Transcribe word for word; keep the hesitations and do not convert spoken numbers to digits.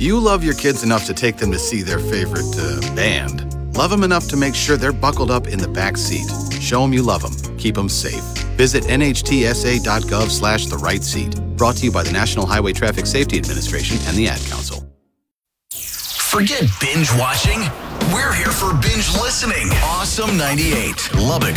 You love your kids enough to take them to see their favorite uh, band. Love them enough to make sure they're buckled up in the back seat. Show them you love them. Keep them safe. Visit nhtsa.gov slash the right seat. Brought to you by the National Highway Traffic Safety Administration and the Ad Council. Forget binge watching. We're here for binge listening. Awesome ninety-eight, Lubbock's